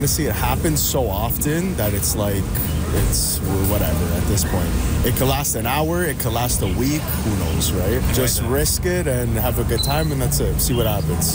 Honestly, it happens so often that it's whatever at this point. It could last an hour, it could last a week, who knows, right? Just risk it and have a good time, and that's it. See what happens.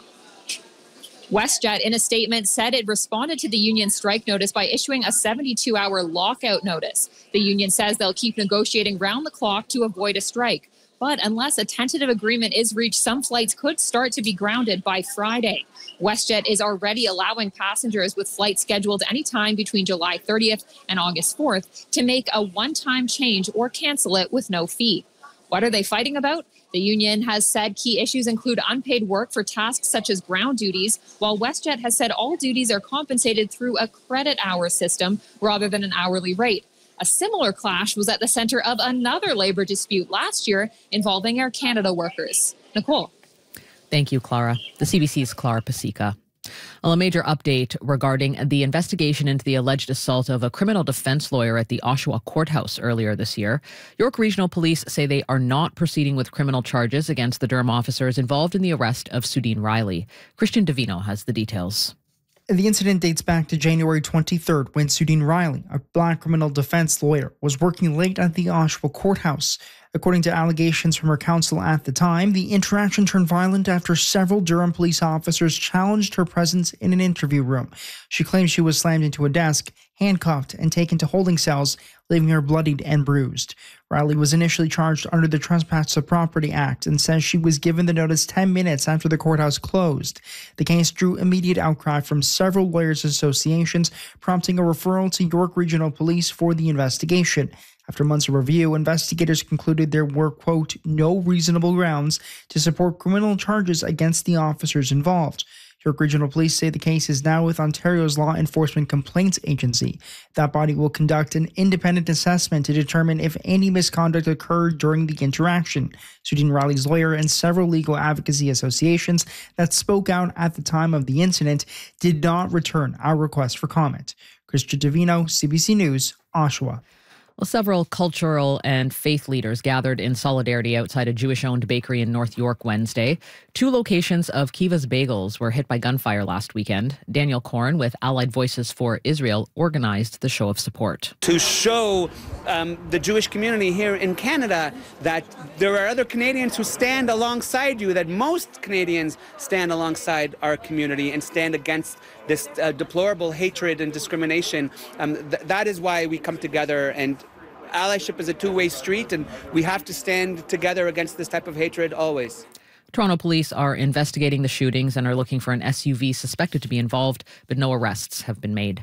WestJet, in a statement, said it responded to the union strike notice by issuing a 72-hour lockout notice. The union says they'll keep negotiating round the clock to avoid a strike. But unless a tentative agreement is reached, some flights could start to be grounded by Friday. WestJet is already allowing passengers with flights scheduled anytime between July 30th and August 4th to make a one-time change or cancel it with no fee. What are they fighting about? The union has said key issues include unpaid work for tasks such as ground duties, while WestJet has said all duties are compensated through a credit hour system rather than an hourly rate. A similar clash was at the center of another labor dispute last year involving Air Canada workers. Nicole. Thank you, Clara. The CBC's Clara Pasica. Well, a major update regarding the investigation into the alleged assault of a criminal defense lawyer at the Oshawa courthouse earlier this year. York Regional Police say they are not proceeding with criminal charges against the Durham officers involved in the arrest of Sudeen Riley. Christian Davino has the details. The incident dates back to January 23rd when Sudeen Riley, a black criminal defense lawyer, was working late at the Oshawa courthouse. According to allegations from her counsel at the time, the interaction turned violent after several Durham police officers challenged her presence in an interview room. She claims she was slammed into a desk, handcuffed, and taken to holding cells, leaving her bloodied and bruised. Riley was initially charged under the Trespass to Property Act and says she was given the notice 10 minutes after the courthouse closed. The case drew immediate outcry from several lawyers' associations, prompting a referral to York Regional Police for the investigation. After months of review, investigators concluded there were, quote, no reasonable grounds to support criminal charges against the officers involved. York Regional Police say the case is now with Ontario's Law Enforcement Complaints Agency. That body will conduct an independent assessment to determine if any misconduct occurred during the interaction. Sudeen Riley's lawyer and several legal advocacy associations that spoke out at the time of the incident did not return our request for comment. Christian Davino, CBC News, Oshawa. Well, several cultural and faith leaders gathered in solidarity outside a Jewish-owned bakery in North York Wednesday. 2 locations of Kiva's Bagels were hit by gunfire last weekend. Daniel Korn with Allied Voices for Israel organized the show of support. To show the Jewish community here in Canada that there are other Canadians who stand alongside you, that most Canadians stand alongside our community and stand against this deplorable hatred and discrimination. That is why we come together, and allyship is a two-way street, and we have to stand together against this type of hatred always. Toronto police are investigating the shootings and are looking for an SUV suspected to be involved, but no arrests have been made.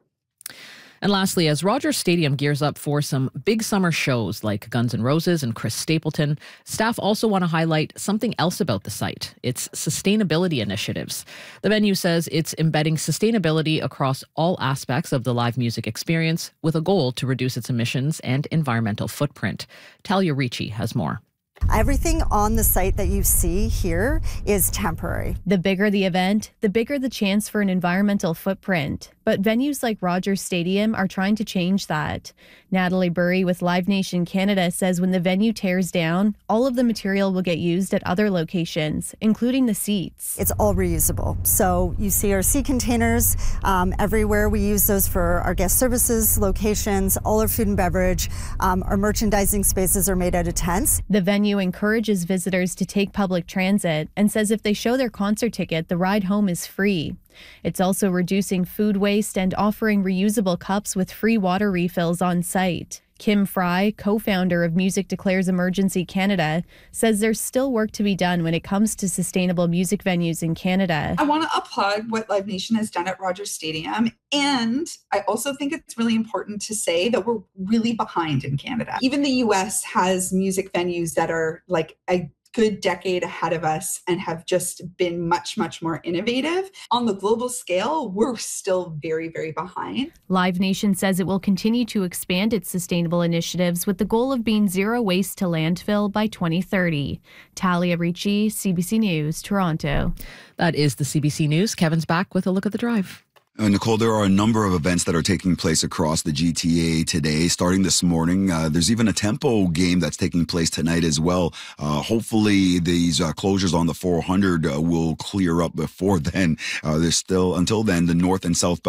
And lastly, as Rogers Stadium gears up for some big summer shows like Guns N' Roses and Chris Stapleton, staff also want to highlight something else about the site, its sustainability initiatives. The venue says it's embedding sustainability across all aspects of the live music experience with a goal to reduce its emissions and environmental footprint. Talia Ricci has more. Everything on the site that you see here is temporary. The bigger the event, the bigger the chance for an environmental footprint. But venues like Rogers Stadium are trying to change that. Natalie Burry with Live Nation Canada says when the venue tears down, all of the material will get used at other locations, including the seats. It's all reusable. So you see our seat containers everywhere. We use those for our guest services locations, all our food and beverage. Our merchandising spaces are made out of tents. The venue encourages visitors to take public transit and says if they show their concert ticket, the ride home is free. It's also reducing food waste and offering reusable cups with free water refills on site. Kim Fry, co-founder of Music Declares Emergency Canada, says there's still work to be done when it comes to sustainable music venues in Canada. I want to applaud what Live Nation has done at Rogers Stadium. And I also think it's really important to say that we're really behind in Canada. Even the US has music venues that are like a good decade ahead of us and have just been much, much more innovative. On the global scale, we're still very, very behind. Live Nation says it will continue to expand its sustainable initiatives with the goal of being zero waste to landfill by 2030. Talia Ricci, CBC News, Toronto. That is the CBC News. Kevin's back with a look at the drive. Nicole, there are a number of events that are taking place across the GTA today, starting this morning. There's even a tempo game that's taking place tonight as well. Hopefully, these closures on the 400 will clear up before then. There's still, until then, the north and south